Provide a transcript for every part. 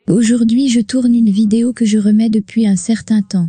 Aujourd'hui je tourne une vidéo que je remets depuis un certain temps.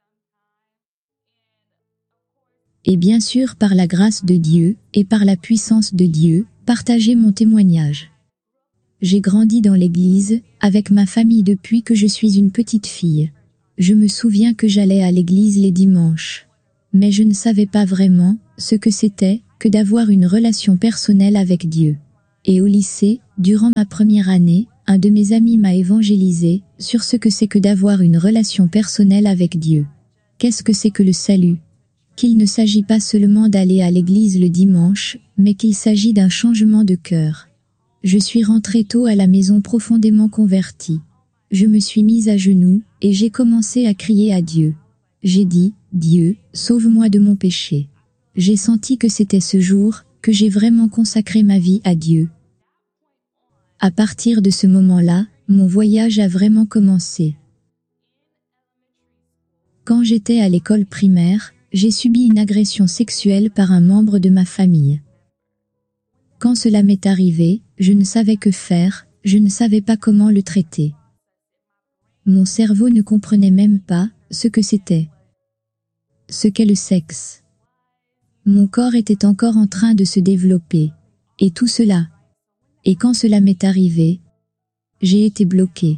Et bien sûr par la grâce de Dieu, et par la puissance de Dieu, partager mon témoignage. J'ai grandi dans l'église, avec ma famille depuis que je suis une petite fille. Je me souviens que j'allais à l'église les dimanches. Mais je ne savais pas vraiment ce que c'était que d'avoir une relation personnelle avec Dieu. Et au lycée, durant ma première année, un de mes amis m'a évangélisé sur ce que c'est que d'avoir une relation personnelle avec Dieu. Qu'est-ce que c'est que le salut? Qu'il ne s'agit pas seulement d'aller à l'église le dimanche, mais qu'il s'agit d'un changement de cœur. Je suis rentrée tôt à la maison profondément convertie. Je me suis mise à genoux, et j'ai commencé à crier à Dieu. J'ai dit, Dieu, sauve-moi de mon péché. J'ai senti que c'était ce jour que j'ai vraiment consacré ma vie à Dieu. À partir de ce moment-là, mon voyage a vraiment commencé. Quand j'étais à l'école primaire, j'ai subi une agression sexuelle par un membre de ma famille. Quand cela m'est arrivé, je ne savais que faire, je ne savais pas comment le traiter. Mon cerveau ne comprenait même pas ce que c'était. Ce qu'est le sexe. Mon corps était encore en train de se développer. Et tout cela. Et quand cela m'est arrivé, j'ai été bloquée.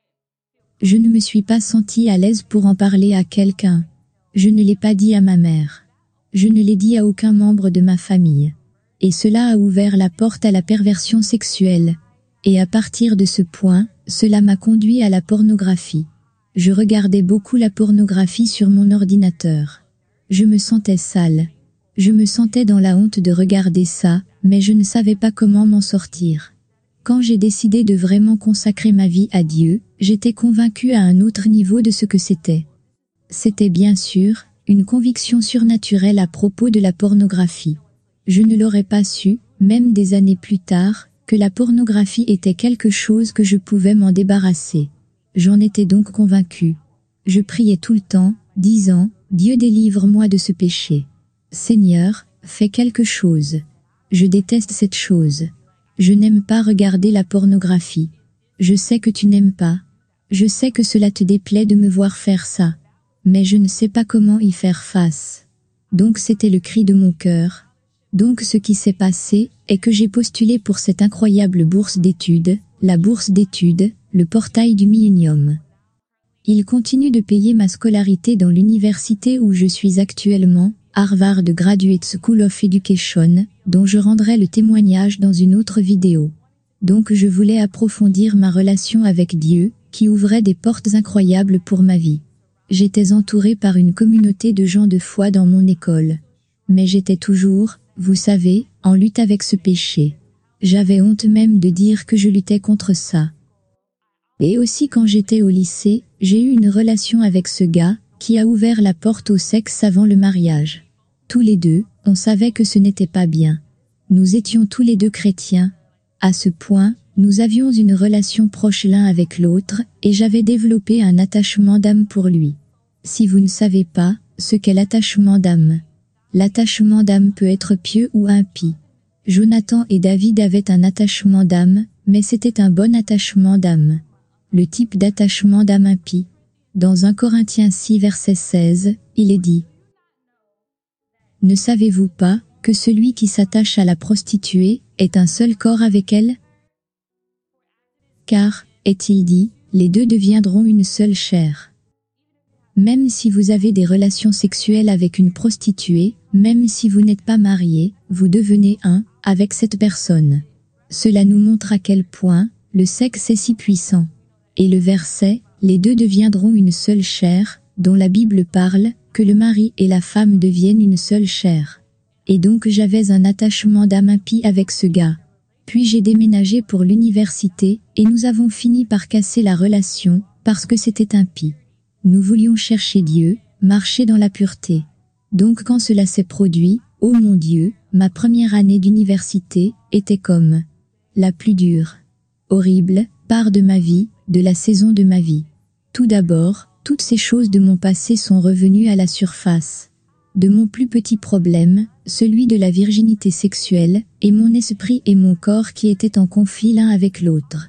Je ne me suis pas sentie à l'aise pour en parler à quelqu'un. Je ne l'ai pas dit à ma mère. Je ne l'ai dit à aucun membre de ma famille. Et cela a ouvert la porte à la perversion sexuelle. Et à partir de ce point, cela m'a conduit à la pornographie. Je regardais beaucoup la pornographie sur mon ordinateur. Je me sentais sale. Je me sentais dans la honte de regarder ça, mais je ne savais pas comment m'en sortir. Quand j'ai décidé de vraiment consacrer ma vie à Dieu, j'étais convaincue à un autre niveau de ce que c'était. C'était bien sûr, une conviction surnaturelle à propos de la pornographie. Je ne l'aurais pas su, même des années plus tard, que la pornographie était quelque chose que je pouvais m'en débarrasser. J'en étais donc convaincue. Je priais tout le temps, disant, Dieu délivre-moi de ce péché. Seigneur, fais quelque chose. Je déteste cette chose. Je n'aime pas regarder la pornographie. Je sais que tu n'aimes pas. Je sais que cela te déplaît de me voir faire ça. Mais je ne sais pas comment y faire face. Donc c'était le cri de mon cœur. Donc ce qui s'est passé est que j'ai postulé pour cette incroyable bourse d'études, la bourse d'études, le portail du millénium. Il continue de payer ma scolarité dans l'université où je suis actuellement, Harvard Graduate School of Education, dont je rendrai le témoignage dans une autre vidéo. Donc je voulais approfondir ma relation avec Dieu, qui ouvrait des portes incroyables pour ma vie. J'étais entourée par une communauté de gens de foi dans mon école. Mais j'étais toujours, vous savez, en lutte avec ce péché. J'avais honte même de dire que je luttais contre ça. Et aussi quand j'étais au lycée, j'ai eu une relation avec ce gars, qui a ouvert la porte au sexe avant le mariage. Tous les deux, on savait que ce n'était pas bien. Nous étions tous les deux chrétiens. À ce point, nous avions une relation proche l'un avec l'autre, et j'avais développé un attachement d'âme pour lui. Si vous ne savez pas ce qu'est l'attachement d'âme peut être pieux ou impie. Jonathan et David avaient un attachement d'âme, mais c'était un bon attachement d'âme. Le type d'attachement d'âme impie. Dans 1 Corinthiens 6 verset 16, il est dit: Ne savez-vous pas que celui qui s'attache à la prostituée est un seul corps avec elle? Car, est-il dit, les deux deviendront une seule chair. Même si vous avez des relations sexuelles avec une prostituée, même si vous n'êtes pas marié, vous devenez un avec cette personne. Cela nous montre à quel point le sexe est si puissant. Et le verset, les deux deviendront une seule chair, dont la Bible parle, que le mari et la femme deviennent une seule chair. Et donc j'avais un attachement d'âme impie avec ce gars. Puis j'ai déménagé pour l'université, et nous avons fini par casser la relation, parce que c'était impie. Nous voulions chercher Dieu, marcher dans la pureté. Donc quand cela s'est produit, oh mon Dieu, ma première année d'université était comme la plus dure, horrible, part de ma vie, de la saison de ma vie. Tout d'abord, toutes ces choses de mon passé sont revenues à la surface. De mon plus petit problème, celui de la virginité sexuelle, et mon esprit et mon corps qui étaient en conflit l'un avec l'autre.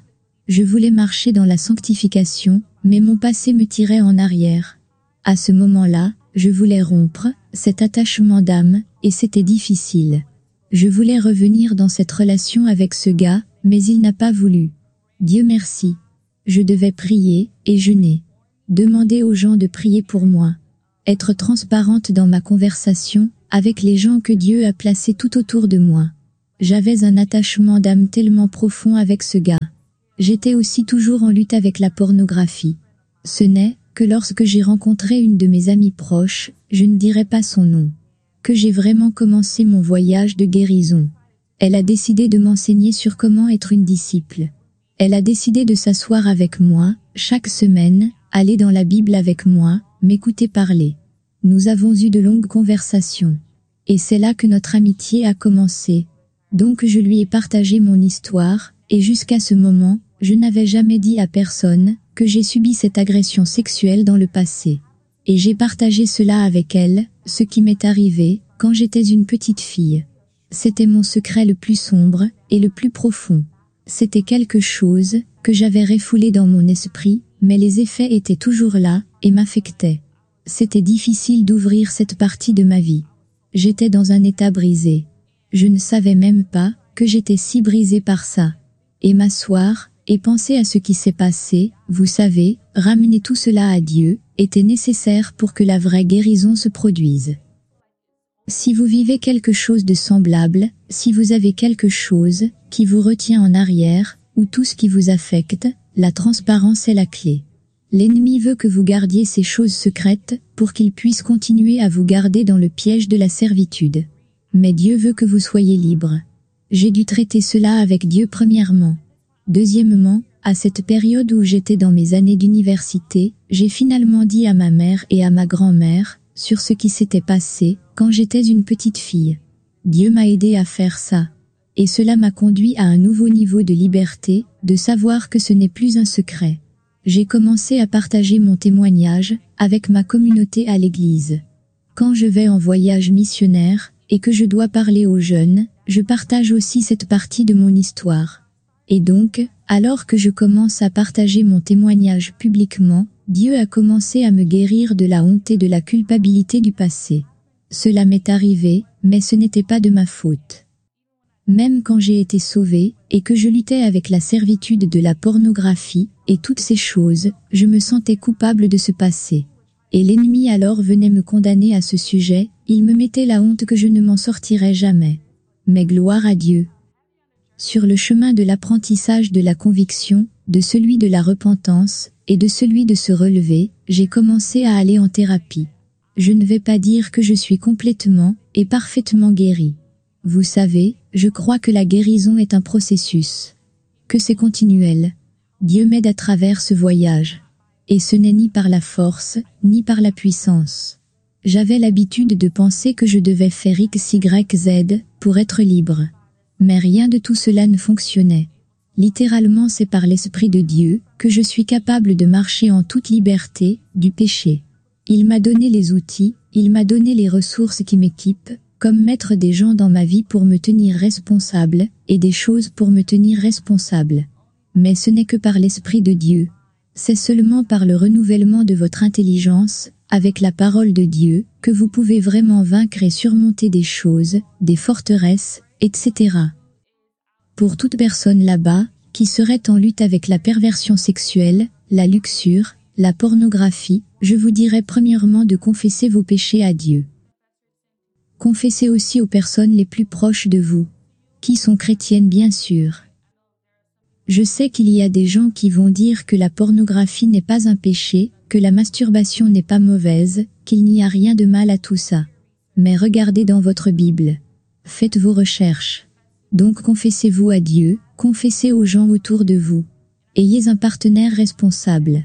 Je voulais marcher dans la sanctification, mais mon passé me tirait en arrière. À ce moment-là, je voulais rompre cet attachement d'âme, et c'était difficile. Je voulais revenir dans cette relation avec ce gars, mais il n'a pas voulu. Dieu merci. Je devais prier, et jeûner. Demander aux gens de prier pour moi. Être transparente dans ma conversation, avec les gens que Dieu a placés tout autour de moi. J'avais un attachement d'âme tellement profond avec ce gars. J'étais aussi toujours en lutte avec la pornographie. Ce n'est que lorsque j'ai rencontré une de mes amies proches, je ne dirai pas son nom, que j'ai vraiment commencé mon voyage de guérison. Elle a décidé de m'enseigner sur comment être une disciple. Elle a décidé de s'asseoir avec moi, chaque semaine, aller dans la Bible avec moi, m'écouter parler. Nous avons eu de longues conversations. Et c'est là que notre amitié a commencé. Donc je lui ai partagé mon histoire, et jusqu'à ce moment, je n'avais jamais dit à personne que j'ai subi cette agression sexuelle dans le passé. Et j'ai partagé cela avec elle, ce qui m'est arrivé quand j'étais une petite fille. C'était mon secret le plus sombre et le plus profond. C'était quelque chose que j'avais refoulé dans mon esprit, mais les effets étaient toujours là et m'affectaient. C'était difficile d'ouvrir cette partie de ma vie. J'étais dans un état brisé. Je ne savais même pas que j'étais si brisée par ça. Et m'asseoir et penser à ce qui s'est passé, vous savez, ramener tout cela à Dieu, était nécessaire pour que la vraie guérison se produise. Si vous vivez quelque chose de semblable, si vous avez quelque chose qui vous retient en arrière, ou tout ce qui vous affecte, la transparence est la clé. L'ennemi veut que vous gardiez ces choses secrètes, pour qu'il puisse continuer à vous garder dans le piège de la servitude. Mais Dieu veut que vous soyez libre. J'ai dû traiter cela avec Dieu premièrement. Deuxièmement, à cette période où j'étais dans mes années d'université, j'ai finalement dit à ma mère et à ma grand-mère, sur ce qui s'était passé, quand j'étais une petite fille. Dieu m'a aidé à faire ça. Et cela m'a conduit à un nouveau niveau de liberté, de savoir que ce n'est plus un secret. J'ai commencé à partager mon témoignage, avec ma communauté à l'église. Quand je vais en voyage missionnaire, et que je dois parler aux jeunes, je partage aussi cette partie de mon histoire. Et donc, alors que je commence à partager mon témoignage publiquement, Dieu a commencé à me guérir de la honte et de la culpabilité du passé. Cela m'est arrivé, mais ce n'était pas de ma faute. Même quand j'ai été sauvée, et que je luttais avec la servitude de la pornographie, et toutes ces choses, je me sentais coupable de ce passé. Et l'ennemi alors venait me condamner à ce sujet, il me mettait la honte que je ne m'en sortirais jamais. Mais gloire à Dieu. Sur le chemin de l'apprentissage de la conviction, de celui de la repentance, et de celui de se relever, j'ai commencé à aller en thérapie. Je ne vais pas dire que je suis complètement et parfaitement guérie. Vous savez, je crois que la guérison est un processus. Que c'est continuel. Dieu m'aide à travers ce voyage. Et ce n'est ni par la force, ni par la puissance. J'avais l'habitude de penser que je devais faire X, Y, Z, pour être libre. Mais rien de tout cela ne fonctionnait. Littéralement c'est par l'Esprit de Dieu, que je suis capable de marcher en toute liberté, du péché. Il m'a donné les outils, il m'a donné les ressources qui m'équipent, comme mettre des gens dans ma vie pour me tenir responsable, et des choses pour me tenir responsable. Mais ce n'est que par l'Esprit de Dieu. C'est seulement par le renouvellement de votre intelligence, avec la parole de Dieu, que vous pouvez vraiment vaincre et surmonter des choses, des forteresses, etc. Pour toute personne là-bas, qui serait en lutte avec la perversion sexuelle, la luxure, la pornographie, je vous dirais premièrement de confesser vos péchés à Dieu. Confessez aussi aux personnes les plus proches de vous, qui sont chrétiennes bien sûr. Je sais qu'il y a des gens qui vont dire que la pornographie n'est pas un péché, que la masturbation n'est pas mauvaise, qu'il n'y a rien de mal à tout ça. Mais regardez dans votre Bible. Faites vos recherches. Donc confessez-vous à Dieu, confessez aux gens autour de vous. Ayez un partenaire responsable.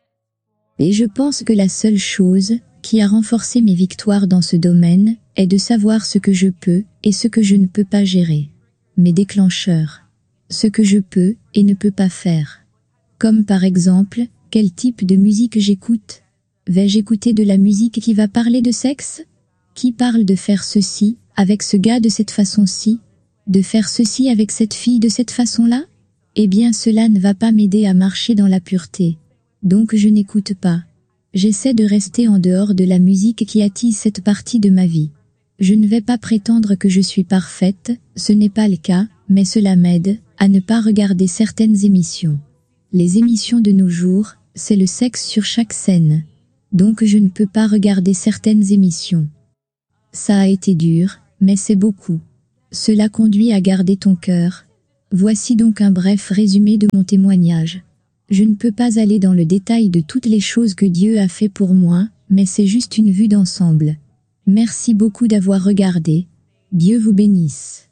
Et je pense que la seule chose qui a renforcé mes victoires dans ce domaine est de savoir ce que je peux et ce que je ne peux pas gérer. Mes déclencheurs. Ce que je peux et ne peux pas faire. Comme par exemple, quel type de musique j'écoute? Vais-je écouter de la musique qui va parler de sexe? Qui parle de faire ceci, avec ce gars de cette façon-ci? De faire ceci avec cette fille de cette façon-là? Eh bien cela ne va pas m'aider à marcher dans la pureté. Donc je n'écoute pas. J'essaie de rester en dehors de la musique qui attise cette partie de ma vie. Je ne vais pas prétendre que je suis parfaite, ce n'est pas le cas, mais cela m'aide à ne pas regarder certaines émissions. Les émissions de nos jours, c'est le sexe sur chaque scène. Donc je ne peux pas regarder certaines émissions. Ça a été dur, mais c'est beaucoup. Cela conduit à garder ton cœur. Voici donc un bref résumé de mon témoignage. Je ne peux pas aller dans le détail de toutes les choses que Dieu a fait pour moi, mais c'est juste une vue d'ensemble. Merci beaucoup d'avoir regardé. Dieu vous bénisse.